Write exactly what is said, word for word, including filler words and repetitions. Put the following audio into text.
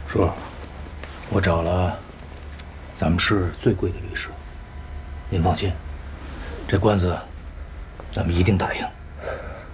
是，我找了咱们市最贵的律师，您放心，这官司咱们一定打赢。